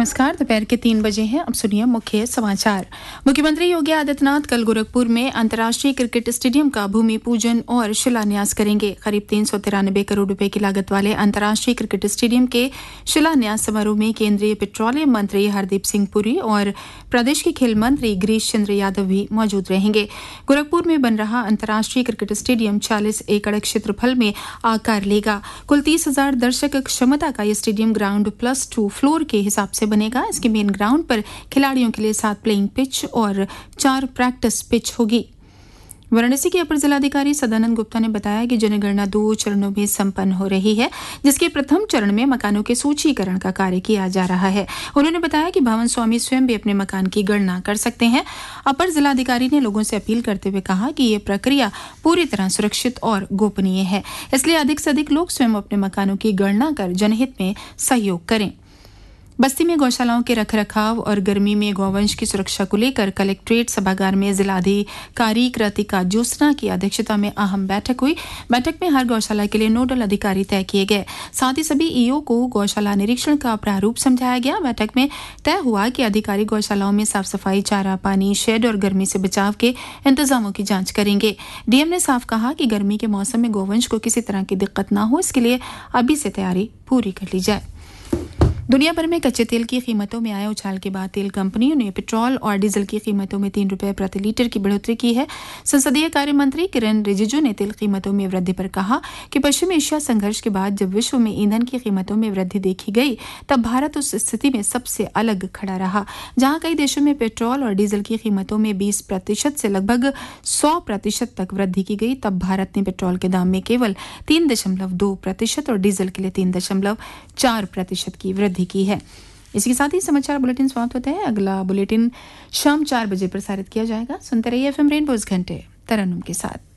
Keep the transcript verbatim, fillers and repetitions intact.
नमस्कार। दोपहर के तीन बजे हैं। अब सुनिए मुख्य समाचार। मुख्यमंत्री योगी आदित्यनाथ कल गोरखपुर में अंतर्राष्ट्रीय क्रिकेट स्टेडियम का भूमि पूजन और शिलान्यास करेंगे। करीब तीन सौ तिरानबे करोड़ रुपए की लागत वाले अंतर्राष्ट्रीय क्रिकेट स्टेडियम के शिलान्यास समारोह में केंद्रीय पेट्रोलियम मंत्री हरदीप सिंह पुरी और प्रदेश के खेल मंत्री गिरीश चंद्र यादव भी मौजूद रहेंगे। गोरखपुर में बन रहा अंतर्राष्ट्रीय क्रिकेट स्टेडियम चालीस एकड़ क्षेत्रफल में आकार लेगा। कुल तीस हजार दर्शक क्षमता का यह stadium ground plus two floor के हिसाब से बनेगा। इसके मेन ग्राउंड पर खिलाड़ियों के लिए सात प्लेइंग पिच और चार प्रैक्टिस पिच होगी। वाराणसी के अपर जिलाधिकारी सदानंद गुप्ता ने बताया कि जनगणना दो चरणों में संपन्न हो रही है, जिसके प्रथम चरण में मकानों के सूचीकरण का कार्य किया जा रहा है। उन्होंने बताया कि भवन स्वामी स्वयं भी अपने मकान की गणना कर सकते हैं। अपर जिलाधिकारी ने लोगों से अपील करते हुए कहा कि ये प्रक्रिया पूरी तरह सुरक्षित और गोपनीय है, इसलिए अधिक से अधिक लोग स्वयं अपने मकानों की गणना कर जनहित में सहयोग करें। बस्ती में गौशालाओं के रखरखाव और गर्मी में गौवंश की सुरक्षा को लेकर कलेक्ट्रेट सभागार में जिलाधिकारी कृतिका ज्योत्सना की अध्यक्षता में अहम बैठक हुई। बैठक में हर गौशाला के लिए नोडल अधिकारी तय किए गए। साथ ही सभी ईओ को गौशाला निरीक्षण का प्रारूप समझाया गया। बैठक में तय हुआ कि अधिकारी गौशालाओं में साफ सफाई, चारा, पानी, शेड और गर्मी से बचाव के इंतजामों की जांच करेंगे। डीएम ने साफ कहा कि गर्मी के मौसम में गौवंश को किसी तरह की दिक्कत न हो, इसके लिए अभी से तैयारी पूरी कर ली जाए। दुनिया भर में कच्चे तेल की कीमतों में आए उछाल के बाद तेल कंपनियों ने पेट्रोल और डीजल की कीमतों में तीन रुपए प्रति लीटर की बढ़ोतरी की है। संसदीय कार्य मंत्री किरण रिजिजू ने तेल कीमतों में वृद्धि पर कहा कि पश्चिम एशिया संघर्ष के बाद जब विश्व में ईंधन की कीमतों में वृद्धि देखी गई, तब भारत उस स्थिति में सबसे अलग खड़ा रहा, जहां कई देशों में पेट्रोल और डीजल की कीमतों में बीस प्रतिशत से लगभग सौ प्रतिशत तक वृद्धि की गई। तब भारत ने पेट्रोल के दाम में केवल तीन दशमलव दो प्रतिशत और डीजल के लिए तीन दशमलव चार प्रतिशत की वृद्धि की है। इसी के साथ ही समाचार बुलेटिन समाप्त होते हैं। अगला बुलेटिन शाम चार बजे प्रसारित किया जाएगा। सुनते रहिए एफएम रेनबो घंटे तरन्नुम के साथ।